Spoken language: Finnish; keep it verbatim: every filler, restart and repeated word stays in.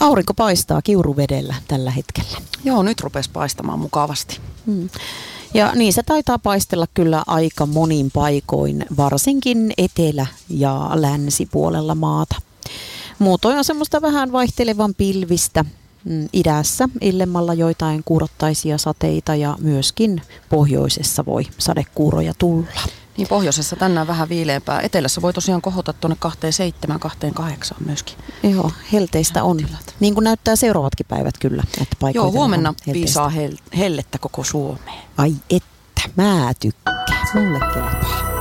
Aurinko paistaa Kiuruvedellä tällä hetkellä. Joo, nyt rupesi paistamaan mukavasti. Hmm. Ja niin se taitaa paistella kyllä aika monin paikoin, varsinkin etelä- ja länsipuolella maata. Muutoin on semmoista vähän vaihtelevan pilvistä. Idässä illemmalla joitain kuurottaisia sateita ja myöskin pohjoisessa voi sadekuuroja tulla. Niin pohjoisessa tänään vähän viileämpää. Etelässä voi tosiaan kohota tuonne kaksikymmentäseitsemän kaksikymmentäkahdeksan myöskin. Joo, helteistä on. Niin kuin näyttää seuraavatkin päivät kyllä. Että Joo, huomenna piisaa hel- hellettä koko Suomeen. Ai että, mä tykkään. Mulle kelpaa.